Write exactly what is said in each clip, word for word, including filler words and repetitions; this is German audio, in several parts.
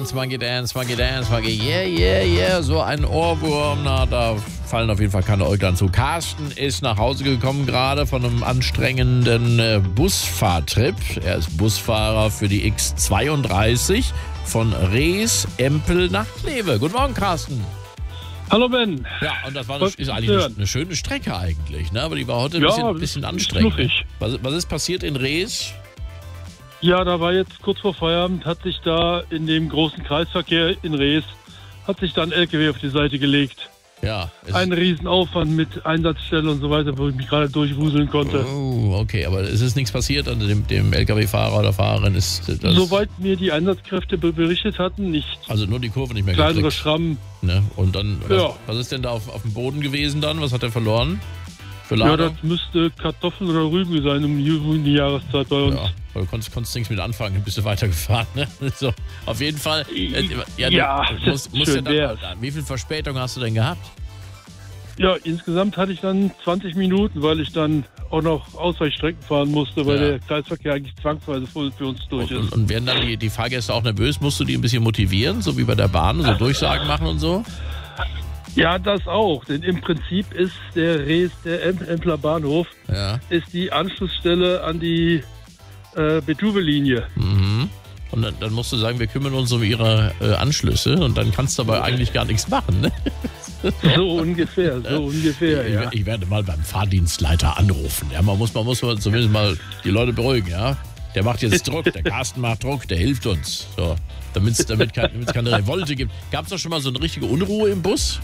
Dance, Monkey Dance, Monkey Dance, Monkey, yeah, yeah, yeah, so ein Ohrwurm, na, da fallen auf jeden Fall keine Äuglein zu. Carsten ist nach Hause gekommen gerade von einem anstrengenden äh, Busfahrtrip. Er ist Busfahrer für die X zweiunddreißig von Rees, Empel nach Kleve. Guten Morgen, Carsten. Hallo Ben. Ja, und das war eine, ist eigentlich eine, eine schöne Strecke eigentlich, ne? Aber die war heute ein ja, bisschen, ein bisschen anstrengend. Fluffig. Was, was ist passiert in Rees? Ja, da war jetzt kurz vor Feierabend, hat sich da in dem großen Kreisverkehr in Rees, hat sich da ein L K W auf die Seite gelegt. Ja. Ein Riesenaufwand mit Einsatzstelle und so weiter, wo ich mich gerade durchwuseln konnte. Oh, okay, aber es ist nichts passiert an dem, dem L K W-Fahrer oder Fahrerin? Ist das, Soweit mir die Einsatzkräfte be- berichtet hatten, nicht. Also nur die Kurve nicht mehr Kleinere gekriegt. Schrammen. Ne? Und dann, was, Ja. was ist denn da auf, auf dem Boden gewesen dann? Was hat er verloren? Für Ja, Ladung? das müsste Kartoffeln oder Rüben sein um die, um die Jahreszeit bei uns. Ja, aber du konntest, konntest nichts mit anfangen, bist du weitergefahren. Ne? So, auf jeden Fall. Äh, ja, Ja, du musst, musst ja schön dann, wär's. wie viel Verspätung hast du denn gehabt? Ja, insgesamt hatte ich dann zwanzig Minuten, weil ich dann auch noch Ausweichstrecken fahren musste, weil Ja. der Kreisverkehr eigentlich zwangsweise voll für uns durch Und, ist. und werden dann die, die Fahrgäste auch nervös? Musst du die ein bisschen motivieren, so wie bei der Bahn, so Durchsagen machen und so? Ja, das auch, denn im Prinzip ist der Rees, der Em- Empler Bahnhof, Ja. ist die Anschlussstelle an die äh, Betuwe-Linie. Mhm. Und dann, dann musst du sagen, wir kümmern uns um ihre äh, Anschlüsse und dann kannst du aber eigentlich gar nichts machen. Ne? So ungefähr, so ungefähr, ich, ja. ich werde mal beim Fahrdienstleiter anrufen. Ja, man muss, man muss mal zumindest mal die Leute beruhigen, ja. Der macht jetzt Druck, der Carsten macht Druck, der hilft uns. So, damit's, damit es damit keine Revolte gibt. Gab es da schon mal so eine richtige Unruhe im Bus?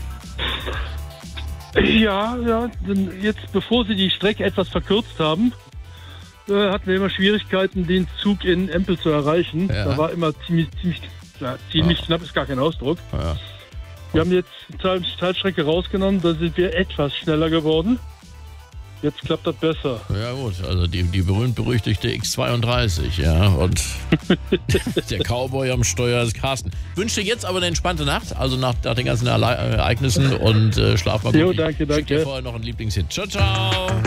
Ja, ja, denn jetzt bevor sie die Strecke etwas verkürzt haben, äh, hatten wir immer Schwierigkeiten, den Zug in Empel zu erreichen. Ja. Da war immer ziemlich, ziemlich, ja, ziemlich Ja. knapp, ist gar kein Ausdruck. Ja. Wir haben jetzt eine Teil, Teilstrecke rausgenommen, da sind wir etwas schneller geworden. Jetzt klappt das besser. Ja gut, also die, die berühmt-berüchtigte X zweiunddreißig, ja, und der Cowboy am Steuer ist Carsten. Wünsche dir jetzt aber eine entspannte Nacht, also nach, nach den ganzen Erle- Ereignissen und äh, schlaf mal gut. Jo, danke, Ich schick dir danke. vorher noch einen Lieblingshit. Ciao, ciao!